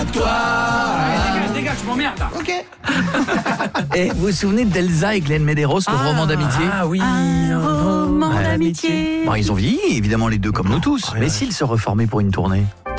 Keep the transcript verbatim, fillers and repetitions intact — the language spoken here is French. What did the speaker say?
Toi. Allez, dégage, dégage, je m'emmerde là. Ok. Et vous vous souvenez d'Elsa et Glenn Medeiros, le roman d'amitié? Ah oui. Un roman Ouais. d'amitié. Bon, ils ont vieilli, évidemment, les deux comme nous tous. Mais s'ils se reformaient pour une tournée?